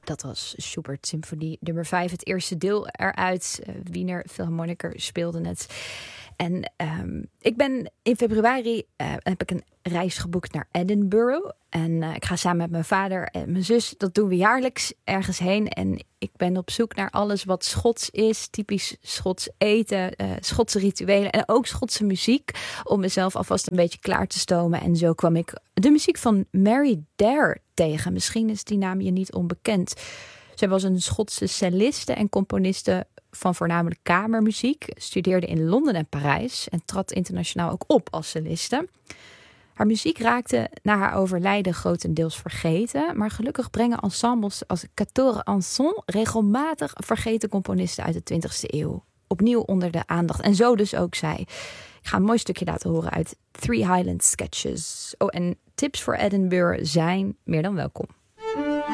Dat was Schubert Symfonie nummer 5, het eerste deel eruit. Wiener Philharmoniker speelde het. En ik ben in februari heb ik een reis geboekt naar Edinburgh. En ik ga samen met mijn vader en mijn zus, dat doen we jaarlijks, ergens heen. En ik ben op zoek naar alles wat Schots is. Typisch Schots eten, Schotse rituelen en ook Schotse muziek. Om mezelf alvast een beetje klaar te stomen. En zo kwam ik de muziek van Mary Dare tegen. Misschien is die naam je niet onbekend. Zij was een Schotse celliste en componiste van voornamelijk kamermuziek. Studeerde in Londen en Parijs en trad internationaal ook op als celliste. Haar muziek raakte na haar overlijden grotendeels vergeten. Maar gelukkig brengen ensembles als Quatorze Chansons regelmatig vergeten componisten uit de 20e eeuw opnieuw onder de aandacht. En zo dus ook zij. Ik ga een mooi stukje laten horen uit Three Highland Sketches. Oh, en tips voor Edinburgh zijn meer dan welkom.